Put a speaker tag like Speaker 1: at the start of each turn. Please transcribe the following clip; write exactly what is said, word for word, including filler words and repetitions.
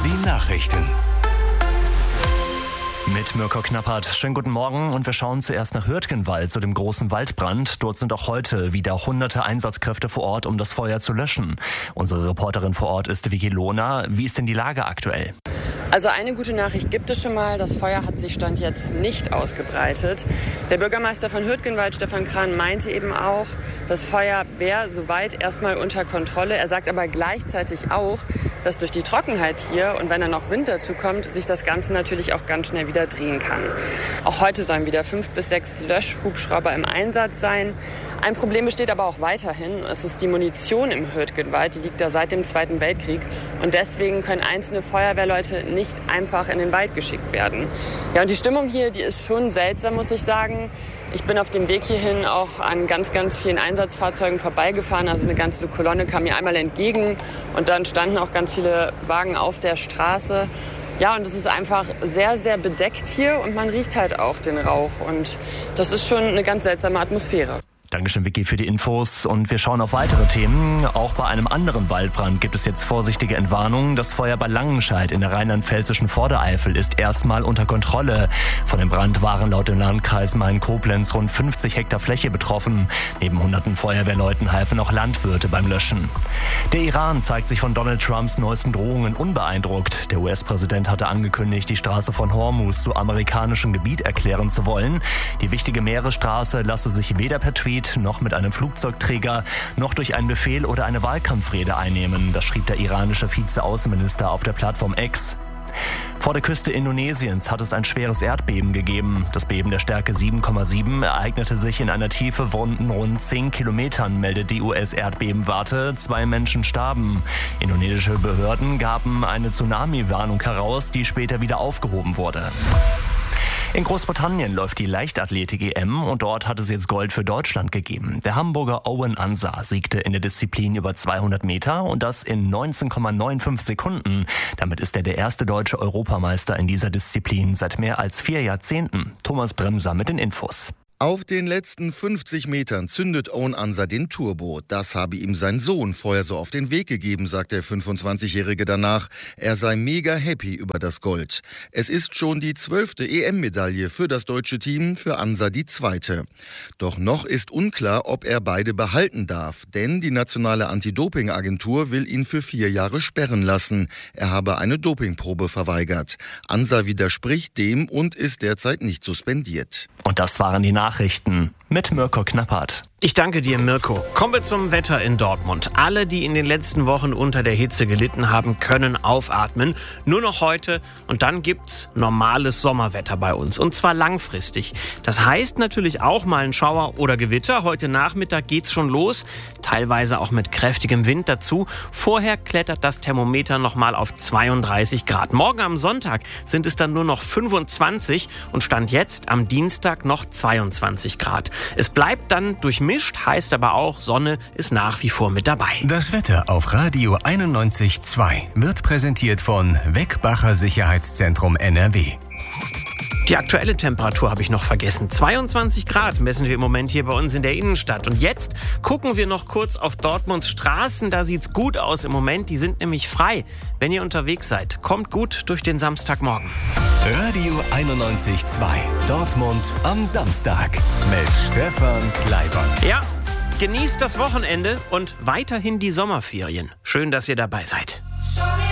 Speaker 1: Die Nachrichten.
Speaker 2: Mit Mirko Knappert. Schönen guten Morgen und wir schauen zuerst nach Hürtgenwald zu dem großen Waldbrand. Dort sind auch heute wieder hunderte Einsatzkräfte vor Ort, um das Feuer zu löschen. Unsere Reporterin vor Ort ist Vicky Lohner. Wie ist denn die Lage aktuell?
Speaker 3: Also eine gute Nachricht gibt es schon mal. Das Feuer hat sich Stand jetzt nicht ausgebreitet. Der Bürgermeister von Hürtgenwald, Stefan Krahn, meinte eben auch, das Feuer wäre soweit erstmal unter Kontrolle. Er sagt aber gleichzeitig auch, dass durch die Trockenheit hier und wenn dann noch Wind dazu kommt, sich das Ganze natürlich auch ganz schnell wieder drehen kann. Auch heute sollen wieder fünf bis sechs Löschhubschrauber im Einsatz sein. Ein Problem besteht aber auch weiterhin. Es ist die Munition im Hürtgenwald. Die liegt da seit dem Zweiten Weltkrieg. Und deswegen können einzelne Feuerwehrleute nicht einfach in den Wald geschickt werden. Ja, und die Stimmung hier, die ist schon seltsam, muss ich sagen. Ich bin auf dem Weg hierhin auch an ganz, ganz vielen Einsatzfahrzeugen vorbeigefahren. Also eine ganze Kolonne kam mir einmal entgegen und dann standen auch ganz viele Wagen auf der Straße. Ja, und es ist einfach sehr, sehr bedeckt hier und man riecht halt auch den Rauch. Und das ist schon eine ganz seltsame Atmosphäre.
Speaker 2: Dankeschön, Vicky, für die Infos. Und wir schauen auf weitere Themen. Auch bei einem anderen Waldbrand gibt es jetzt vorsichtige Entwarnungen. Das Feuer bei Langenscheid in der rheinland-pfälzischen Vordereifel ist erstmal unter Kontrolle. Von dem Brand waren laut dem Landkreis Main-Koblenz rund fünfzig Hektar Fläche betroffen. Neben hunderten Feuerwehrleuten halfen auch Landwirte beim Löschen. Der Iran zeigt sich von Donald Trumps neuesten Drohungen unbeeindruckt. Der U S-Präsident hatte angekündigt, die Straße von Hormuz zu amerikanischem Gebiet erklären zu wollen. Die wichtige Meeresstraße lasse sich weder per Tweet noch mit einem Flugzeugträger, noch durch einen Befehl oder eine Wahlkampfrede einnehmen. Das schrieb der iranische Vizeaußenminister auf der Plattform X. Vor der Küste Indonesiens hat es ein schweres Erdbeben gegeben. Das Beben der Stärke sieben Komma sieben ereignete sich in einer Tiefe von rund zehn Kilometern, meldet die U S-Erdbebenwarte. Zwei Menschen starben. Indonesische Behörden gaben eine Tsunami-Warnung heraus, die später wieder aufgehoben wurde. In Großbritannien läuft die Leichtathletik-E M und dort hat es jetzt Gold für Deutschland gegeben. Der Hamburger Owen Ansah siegte in der Disziplin über zweihundert Meter und das in neunzehn Komma fünfundneunzig Sekunden. Damit ist er der erste deutsche Europameister in dieser Disziplin seit mehr als vier Jahrzehnten. Thomas Bremser mit den Infos.
Speaker 4: Auf den letzten fünfzig Metern zündet Owen Ansah den Turbo. Das habe ihm sein Sohn vorher so auf den Weg gegeben, sagt der fünfundzwanzigjährige danach. Er sei mega happy über das Gold. Es ist schon die zwölfte E M-Medaille für das deutsche Team, für Ansah die zweite. Doch noch ist unklar, ob er beide behalten darf. Denn die nationale Anti-Doping-Agentur will ihn für vier Jahre sperren lassen. Er habe eine Dopingprobe verweigert. Ansah widerspricht dem und ist derzeit nicht suspendiert.
Speaker 2: Und das waren die Nachrichten mit Mirko Knappert.
Speaker 5: Ich danke dir, Mirko. Kommen wir zum Wetter in Dortmund. Alle, die in den letzten Wochen unter der Hitze gelitten haben, können aufatmen. Nur noch heute und dann gibt's normales Sommerwetter bei uns. Und zwar langfristig. Das heißt natürlich auch mal ein Schauer oder Gewitter. Heute Nachmittag geht's schon los. Teilweise auch mit kräftigem Wind dazu. Vorher klettert das Thermometer nochmal auf zweiunddreißig Grad. Morgen am Sonntag sind es dann nur noch fünfundzwanzig und Stand jetzt am Dienstag noch zweiundzwanzig Grad. Es bleibt dann durchmischt, heißt aber auch, Sonne ist nach wie vor mit dabei.
Speaker 1: Das Wetter auf Radio einundneunzig Komma zwei wird präsentiert von Weckbacher Sicherheitszentrum N R W.
Speaker 5: Die aktuelle Temperatur habe ich noch vergessen. zweiundzwanzig Grad messen wir im Moment hier bei uns in der Innenstadt. Und jetzt gucken wir noch kurz auf Dortmunds Straßen. Da sieht's gut aus im Moment. Die sind nämlich frei. Wenn ihr unterwegs seid, kommt gut durch den Samstagmorgen.
Speaker 1: Radio einundneunzig Komma zwei. Dortmund am Samstag mit Stefan Kleibern.
Speaker 5: Ja, genießt das Wochenende und weiterhin die Sommerferien. Schön, dass ihr dabei seid.